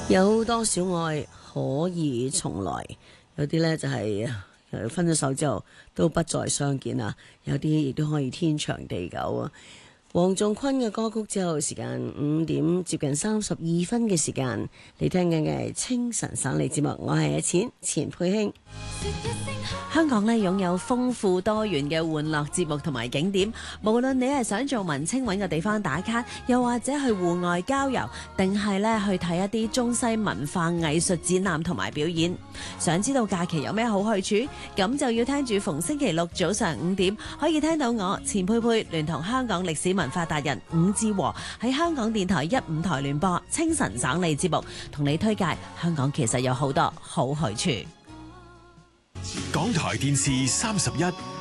有多少愛可以重來？有啲呢就係分咗手之後都不再相見啦，有啲亦都可以天長地久啊！黃仲坤嘅歌曲之後，時間5點接近32分嘅時間，你聽緊嘅係清晨省理節目，我係阿錢佩卿。 香港咧擁有豐富多元嘅玩樂節目同埋景點，無論你係想做文青揾個地方打卡，又或者去戶外郊遊，定係咧去睇一啲中西文化藝術展覽同埋表演。想知道假期有咩好去處？咁就要聽住逢星期六早上5點，可以聽到我錢佩佩聯同香港歷史文化達人伍志和喺香港電台1、5台聯播清晨省理節目，同你推介香港其實有好多好去處。 港台電視31